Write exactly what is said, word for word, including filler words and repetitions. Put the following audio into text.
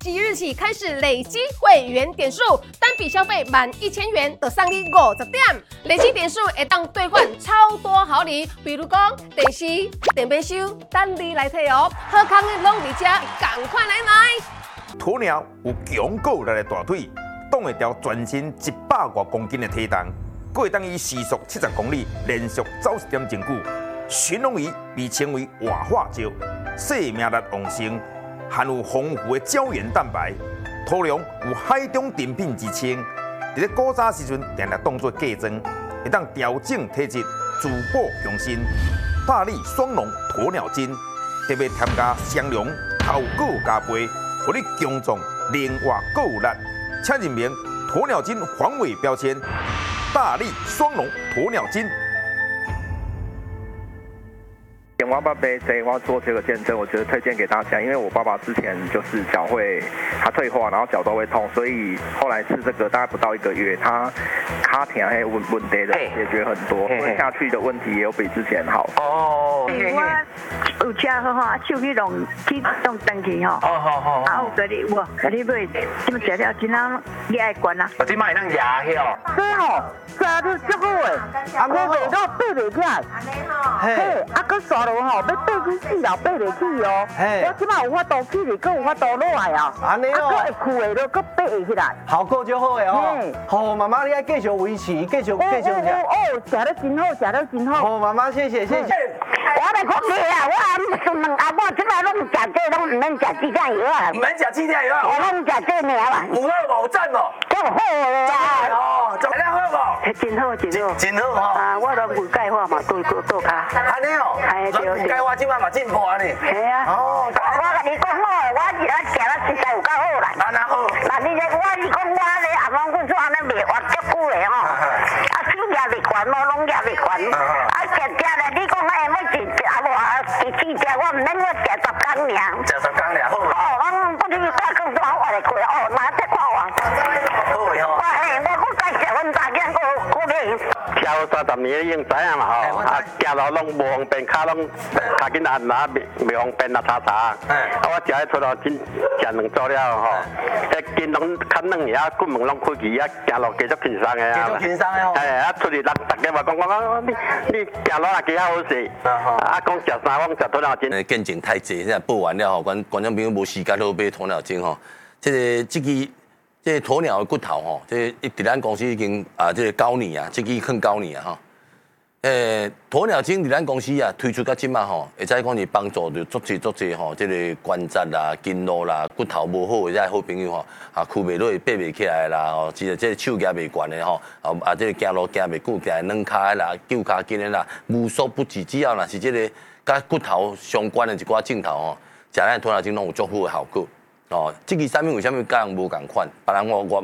即日起开始累积会员点数，单笔消费满一千元就送你五十点，累积点数会当兑换超多好礼，比如讲电视、电冰箱，等你来摕哦。好康的拢伫遮，赶快来买！ 鸵鸟有强够力的大腿，挡会掉全身一百多公斤的体重，还会当以时速七十公里连续走一点钟久。寻龙鱼被称为活化石，生命力旺盛，含有丰富的胶原蛋白，土壤有海中珍品之称。伫咧古早时阵，定定当作嫁妆，会当调整体质，滋补强身。大力双龙鸵鸟精，特别添加香料、头果加倍，互你强壮、灵活、够有力。请认明鸵鸟精防伪标签，大力双龙鸵鸟精。 我爸爸这我要做这个见证，我觉得推荐给大家，因为我爸爸之前就是脚会他退化，然后脚都会痛，所以后来吃这个大概不到一个月，他卡疼还问问题的解决很多，所以下去的问题也有比之前好。哦， 我有车好吼，手去弄去弄登去吼。 哦好好。 啊，有给你哇，给你买，这么食了真通你爱管啊。 我今摆能牙去哦。 对哦，食到足好诶，啊，我袂到爬袂起来。嘿，啊，佮刷落吼，要爬去四楼爬袂起哦。嘿，我即摆有法度起嚟，佮有法度落来啊。安尼哦。啊，佮会屈的，佮爬会起来。 效果就好诶哦。好，妈妈你爱继续维持，继续继续食。 哦哦，食得真好，食得真好。 好，妈妈谢谢谢谢。 我来讲你啊，我孙两阿婆即摆拢食这，拢唔免食鸡蛋药啊。 唔免食鸡蛋药啊？ 我拢食这尔啦。 有好无赞哦？ 足好诶啦。 哦，做得好无？ 真好真好。 真好吼。 啊，我都有钙化嘛，倒倒倒骹。 安尼哦。 哎对对。 钙化即摆嘛进步啊你。 系啊。哦。我甲你讲好，我而家食了实在有够好啦。 安那好。 那你这我是讲我咧阿公阮做安尼袂活足久咧吼。啊，手也袂悬咯，拢也袂悬。啊，食食咧，你讲哎，要一啊无啊，一次食我唔免我食十工尔。 食十工尔好。 哦，我不是我讲说我来过哦，那再看我。 好诶吼。 哎，我我介绍阮大囝个个咧。 吃了三十年已经知影嘛吼，啊，行路拢无方便，骹拢脚紧按哪袂袂方便啊，查查。啊，我食迄出路真食两组了吼，迄筋拢较软啊，骨门拢开去啊，行路继续轻松诶啊。 继续轻松诶吼。 哎，啊，出去人逐个嘛讲讲讲，你你行路也几好势。啊，讲食啥，我讲食鸵鸟精。 诶，见证太济，现在报完了吼，观观众朋友无时间都买鸵鸟精吼。这个这支这鸵鸟的骨头吼，这伫咱公司已经啊，这个九年啊，这支很九年啊吼。诶，鸵鸟精伫咱公司啊推出到即马吼，会使讲是帮助着足济足济吼，这个关节啦、筋络啦、骨头无好的这好朋友吼，啊，屈袂落、爬袂起来啦，吼，即个这个手举袂悬的吼，啊啊，这个行路行袂久，行软骹啦、旧骹筋的啦，无所不治，只要若是这个甲骨头相关的一寡镜头吼，食咱鸵鸟精拢有足好的效果。哦，这支产品为什么甲人无共款？别人我我